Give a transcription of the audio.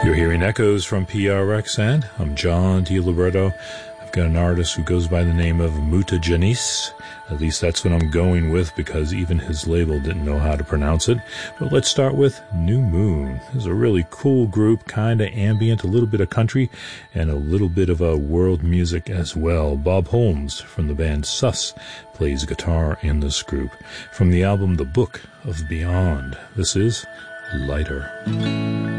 You're hearing echoes from PRXN. I'm John DiLiberto. I've got an artist who goes by the name of Mutagenis. At least that's what I'm going with, because even his label didn't know how to pronounce it. But let's start with New Moon. This is a really cool group, kind of ambient, a little bit of country, and a little bit of world music as well. Bob Holmes from the band Sus plays guitar in this group. From the album The Book of Beyond, this is Lighter.